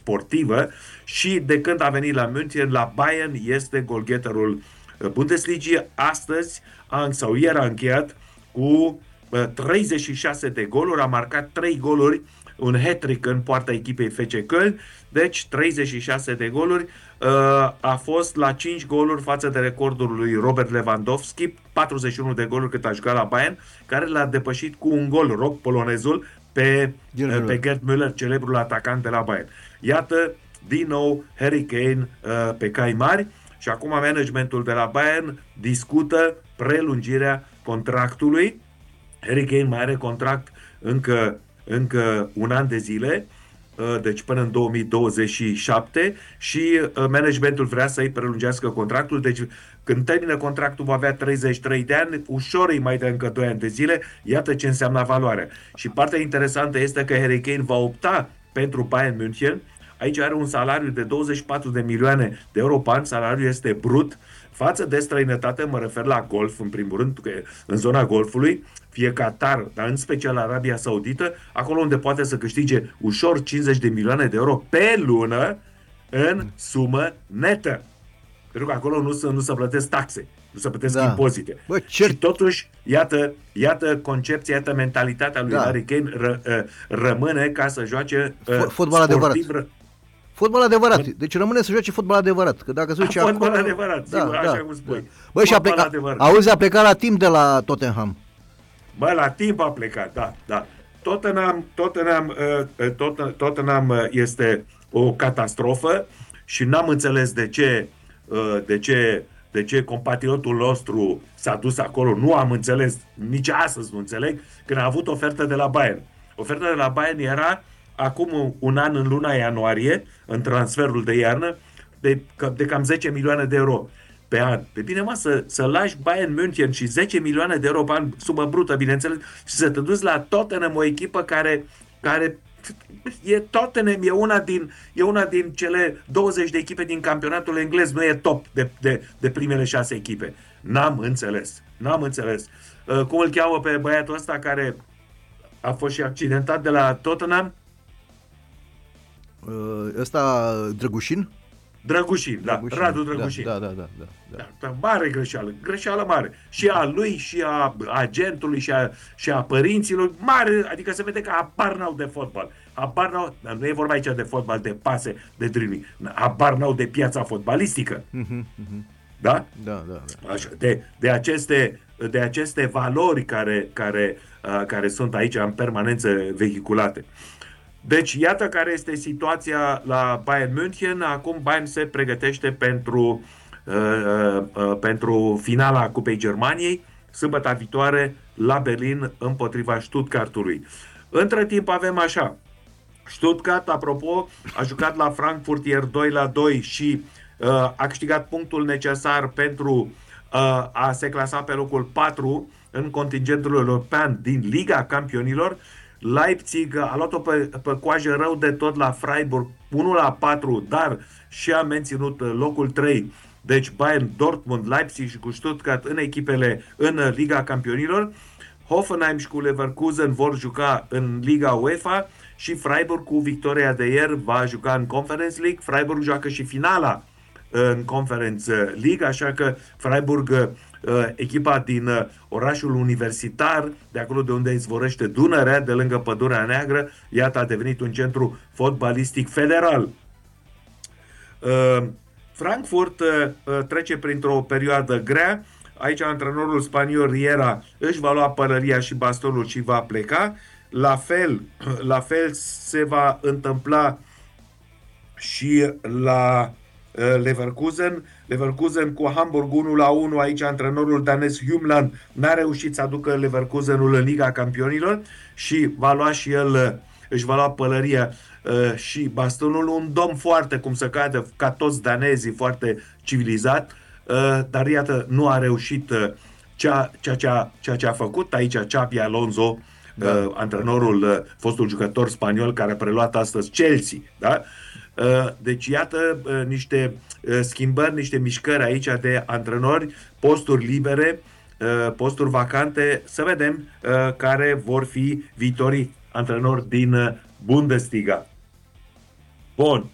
sportivă și de când a venit la München, la Bayern, este golgheterul Bundesliga. Astăzi sau ieri a încheiat cu 36 de goluri, a marcat 3 goluri, un hat-trick în poarta echipei FC Köln, deci 36 de goluri, a fost la 5 goluri față de recordul lui Robert Lewandowski, 41 de goluri cât a jucat la Bayern, care l-a depășit cu un gol, Rock polonezul, pe Gerd Müller, celebrul atacant de la Bayern. Iată, din nou, Harry Kane pe cai mari și acum managementul de la Bayern discută prelungirea contractului. Harry Kane mai are contract încă un an de zile, deci până în 2027 și managementul vrea să-i prelungească contractul, deci când termină contractul va avea 33 de ani, ușor îi mai dă încă 2 ani de zile, iată ce înseamnă valoarea. Și partea interesantă este că Harry Kane va opta pentru Bayern München. Aici are un salariu de 24 de milioane de euro pe an, salariul este brut. Față de străinătate, mă refer la golf, în primul rând, că în zona golfului, fie Qatar, dar în special Arabia Saudită, acolo unde poate să câștige ușor 50 de milioane de euro pe lună în sumă netă. Pentru că acolo nu se plătesc taxe, nu se plătesc impozite. Și totuși, iată concepția, iată mentalitatea lui Harry Kane rămâne ca să joace fotbal adevărat. Fotbal adevărat. Deci rămâne să joace fotbal adevărat. Că dacă se duce fotbal acolo, adevărat, sigur, așa cum spui. Băi, și a plecat la timp de la Tottenham. Bă, la timp a plecat, da. Tottenham este o catastrofă și n-am înțeles de ce compatriotul nostru s-a dus acolo. Nu am înțeles, nici astăzi nu înțeleg, când a avut ofertă de la Bayern. Oferta de la Bayern era acum un an, în luna ianuarie, în transferul de iarnă, de cam 10 milioane de euro pe an. Pe bine, să lași Bayern München și 10 milioane de euro pe an, sumă brută, bineînțeles, și să te duci la Tottenham, o echipă care e Tottenham, e una din cele 20 de echipe din campionatul englez, nu e top de primele 6 echipe. N-am înțeles. Cum îl cheamă pe băiatul ăsta care a fost și accidentat de la Tottenham? Ăsta Drăgușin? Drăgușin, da, Radu Drăgușin. Da. Mare greșeală mare. Și a lui, și a agentului, și a părinților, mare, adică se vede că habar n-au de fotbal. Nu e vorba aici de fotbal, de pase, de dribbling. Habar n-au de piața fotbalistică. Da? Da. Așa, de aceste valori care sunt aici în permanență vehiculate. Deci, iată care este situația la Bayern München. Acum Bayern se pregătește pentru finala Cupei Germaniei, sâmbătă viitoare la Berlin împotriva Stuttgartului. Între timp avem așa. Stuttgart, apropo, a jucat la Frankfurt ieri 2-2 și a câștigat punctul necesar pentru a se clasa pe locul 4 în contingentul european din Liga Campionilor. Leipzig a luat-o pe coajă rău de tot la Freiburg 1-4, dar și-a menținut locul 3. Deci Bayern, Dortmund, Leipzig și cu Stuttgart în echipele în Liga Campionilor. Hoffenheim și cu Leverkusen vor juca în Liga UEFA și Freiburg cu victoria de ieri va juca în Conference League. Freiburg joacă și finala în Conference League, așa că Freiburg, echipa din orașul universitar, de acolo de unde izvorăște Dunărea, de lângă Pădurea Neagră, iată, a devenit un centru fotbalistic federal. Frankfurt trece printr-o perioadă grea. Aici antrenorul spaniol Riera își va lua pălăria și bastonul și va pleca. La fel se va întâmpla și la Leverkusen cu Hamburg 1-1. Aici antrenorul danez Hjumland n-a reușit să aducă Leverkusenul în Liga Campionilor și va lua și el, își va lua pălăria și bastonul. Un domn foarte, cum se cade, ca toți danezii, foarte civilizat, dar iată, nu a reușit ceea ce a făcut aici Xabi Alonso, antrenorul, fostul jucător spaniol care a preluat astăzi Chelsea, da? Deci iată niște schimbări, niște mișcări aici de antrenori, posturi libere, posturi vacante. Să vedem care vor fi viitorii antrenori din Bundesliga. Bun.